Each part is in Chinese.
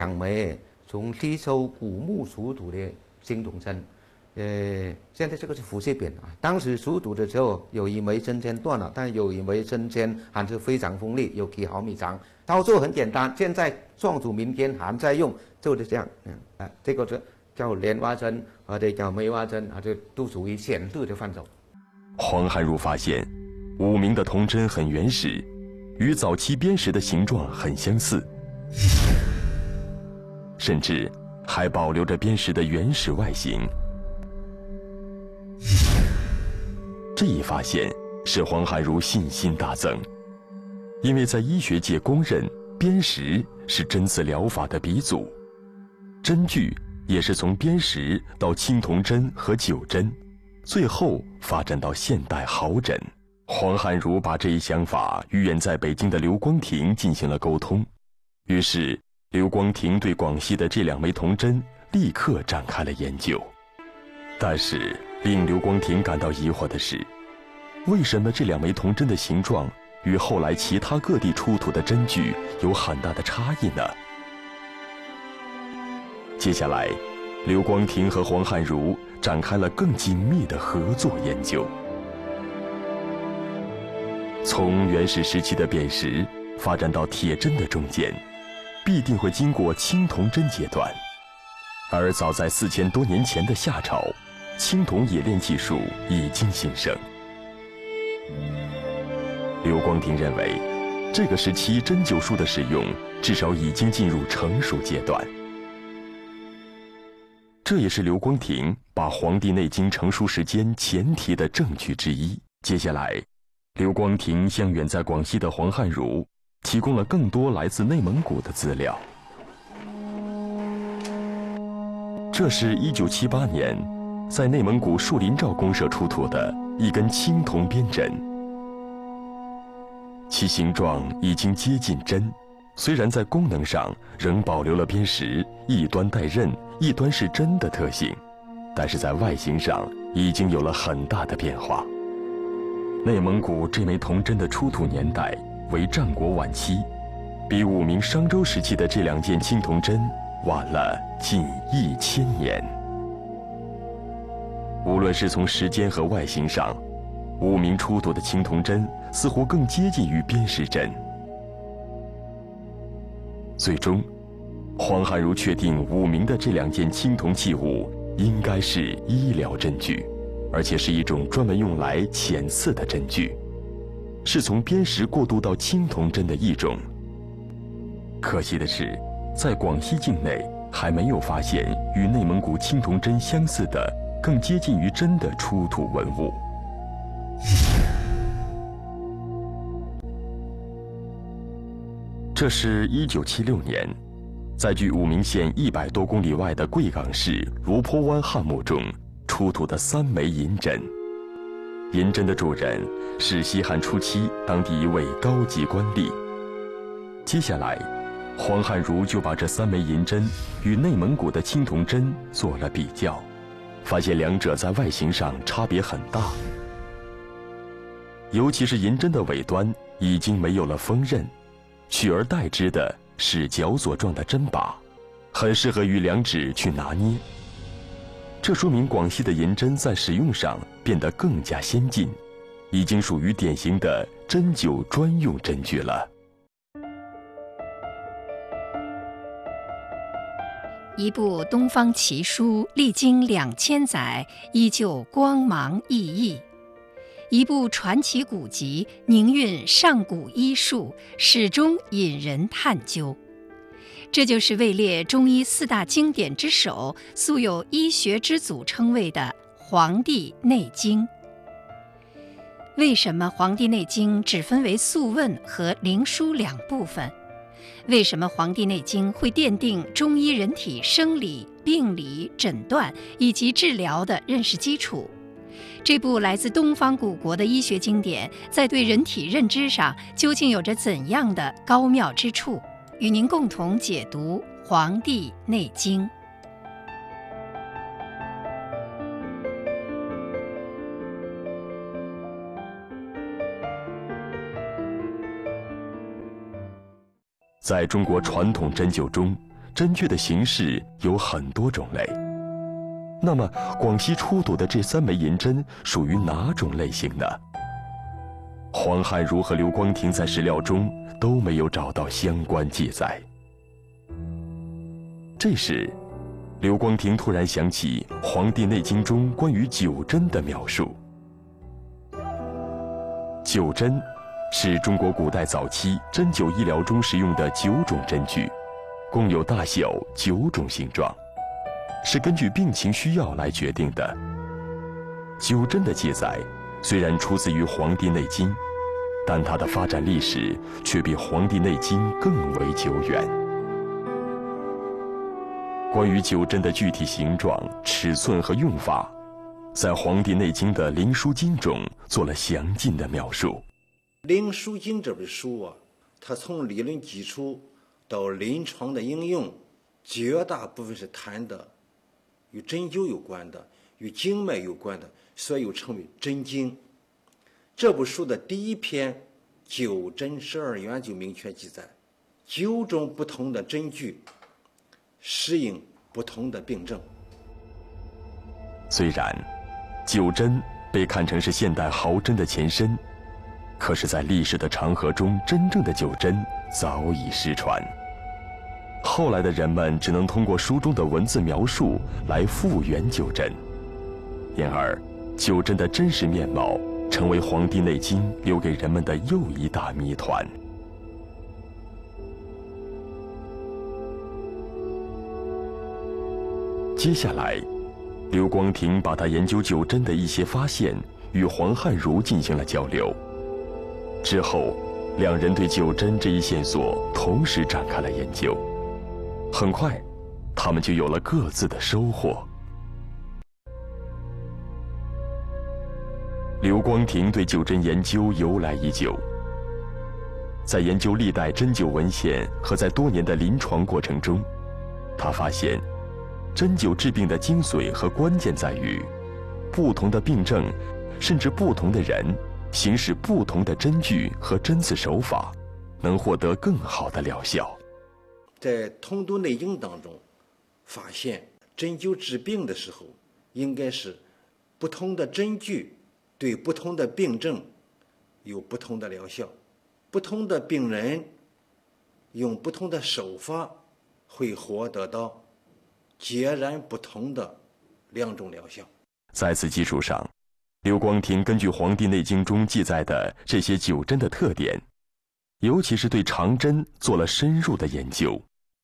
枚从吸收古墓出土的青铜针。现在这个是复写品啊。当时出土的时候，有一枚针尖断了，但有一枚针尖还是非常锋利，有几毫米长。操作很简单，现在创祖民间还在用，就是这样。这个是叫莲花针，或者叫梅花针，这都属于显示的范畴。 黄汉儒发现，武明的铜针很原始，与早期砭石的形状很相似，甚至还保留着砭石的原始外形。这一发现使黄汉儒信心大增，因为在医学界公认，砭石是针刺疗法的鼻祖，针具也是从砭石到青铜针和九针，最后发展到现代毫针。黄汉儒把这一想法与远在北京的刘光庭进行了沟通，于是刘光庭对广西的这2枚铜针立刻展开了研究。但是令刘光庭感到疑惑的是，为什么这2枚铜针的形状与后来其他各地出土的针具有很大的差异呢？接下来，刘光庭和黄汉儒展开了更紧密的合作研究。从原始时期的砭石发展到铁针的中间，必定会经过青铜针阶段，而早在4000多年前的夏朝，青铜冶炼技术已经兴盛。刘光庭认为，这个时期针灸术的使用至少已经进入成熟阶段。这也是刘光庭把《黄帝内经》成书时间前提的证据之一。接下来，刘光庭向远在广西的黄汉儒提供了更多来自内蒙古的资料。这是1978年在内蒙古树林罩公社出土的一根青铜边针，其形状已经接近针，虽然在功能上仍保留了砭石一端带刃一端是针的特性，但是在外形上已经有了很大的变化。内蒙古这枚铜针的出土年代为战国晚期，比武明商周时期的这2件青铜针晚了近1000年。无论是从时间和外形上，武明出土的青铜针似乎更接近于砭石针。最终，黄汉儒确定武明的这2件青铜器物应该是医疗针具，而且是一种专门用来浅刺的针具，是从砭石过渡到青铜针的一种。可惜的是，在广西境内还没有发现与内蒙古青铜针相似的、更接近于针的出土文物。这是1976年，在距武明县100多公里外的贵港市罗坡湾汉墓中出土的3枚银针。银针的主人是西汉初期当地一位高级官吏。接下来，黄汉儒就把这3枚银针与内蒙古的青铜针做了比较，发现2者在外形上差别很大，尤其是银针的尾端已经没有了锋刃，取而代之的是绞索状的针把，很适合于2指去拿捏。这说明广西的银针在使用上变得更加先进，已经属于典型的针灸专用针具了。 一部东方奇书历经2000载，依旧光芒熠熠；一部传奇古籍凝韵上古医术，始终引人探究。这就是位列中医4大经典之首，素有医学之祖称谓的《黄帝内经》。为什么《黄帝内经》只分为素问和灵枢2部分？为什么《黄帝内经》会奠定中医人体生理、病理、诊断以及治疗的认识基础？这部来自东方古国的医学经典，在对人体认知上究竟有着怎样的高妙之处？与您共同解读《黄帝内经》。 在中国传统针灸中， 针具的形式有很多种类。那么，广西出土的这3枚银针属于哪种类型呢？黄汉儒和刘光庭在史料中都没有找到相关记载。这时，刘光庭突然想起《黄帝内经》中关于9针的描述。9针是中国古代早期针灸医疗中使用的9种针具，共有大小9种形状，是根据病情需要来决定的。9针的记载虽然出自于《黄帝内经》，但它的发展历史却比《黄帝内经》更为久远。关于9针的具体形状、尺寸和用法，在《黄帝内经》的《灵枢经》中做了详尽的描述。 《灵枢经》这本书啊，它从理论基础到临床的应用，绝大部分是谈的与针灸有关的、与经脉有关的，所以又称为针经。这部书的第1篇9针12元就明确记载9种不同的针具适应不同的病症。 虽然9针被看成是现代毫针的前身，可是在历史的长河中，真正的9针早已失传。后来的人们只能通过书中的文字描述来复原9针，因而9针的真实面貌成为《黄帝内经》留给人们的又一大谜团。接下来，刘光庭把他研究9针的一些发现与黄汉儒进行了交流。之后，2人对9针这一线索同时展开了研究。很快，他们就有了各自的收获。刘光庭对9针研究由来已久，在研究历代针灸文献和在多年的临床过程中，他发现针灸治病的精髓和关键在于，不同的病症，甚至不同的人，行使不同的针具和针刺手法，能获得更好的疗效。 在《通读内经》当中，发现针灸治病的时候，应该是不同的针具对不同的病症有不同的疗效，不同的病人用不同的手法会获得到截然不同的2种疗效。 在此基础上，刘光庭根据《黄帝内经》中记载的这些9针的特点，尤其是对长针做了深入的研究。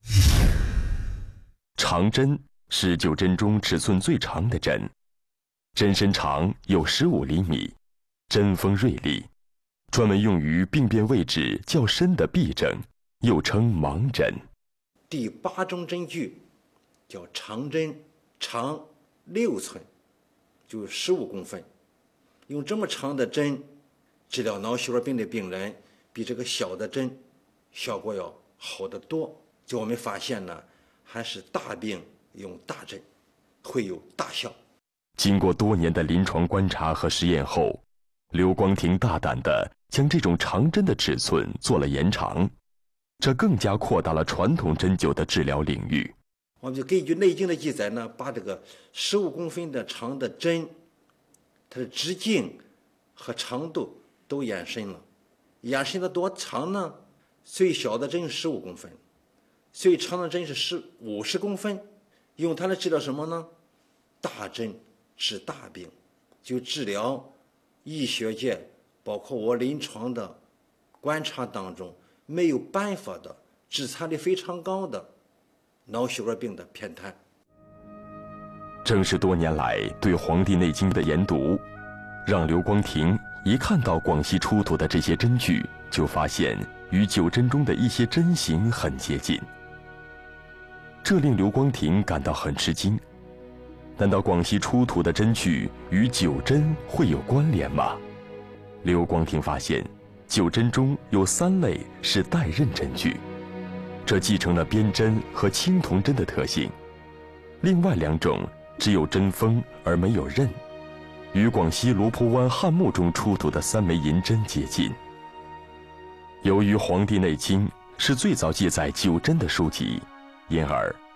长针是9针中尺寸最长的针，针身长有15厘米，针锋锐利，专门用于病变位置较深的痹症，又称盲针。 第8种针具叫长针，长6寸，就15公分。用这么长的针治疗脑血管病的病人，比这个小的针效果要好得多。就我们发现呢，还是大病用大针会有大效。 经过多年的临床观察和实验后，刘光庭大胆地将这种长针的尺寸做了延长，这更加扩大了传统针灸的治疗领域。 我们就根据《内经》的记载呢，把这个15公分的长的针，它的直径和长度都延伸了。延伸的多长呢？最小的针15公分，最长的针是50公分。用它来治疗什么呢？大针治大病，就治疗医学界包括我临床的观察当中没有办法的、致残率非常高的脑血管病的偏瘫。 正是多年来对《黄帝内经》的研读，让刘光庭一看到广西出土的这些针具，就发现与9针中的一些针形很接近。这令刘光庭感到很吃惊，难道广西出土的针具与9针会有关联吗？刘光庭发现9针中有3类是带刃针具，这继承了鞭针和青铜针的特性。另外2种只有针锋而没有刃，与广西罗坡湾汉墓中出土的3枚银针接近。由于《黄帝内经》是最早记载9针的书籍， 因而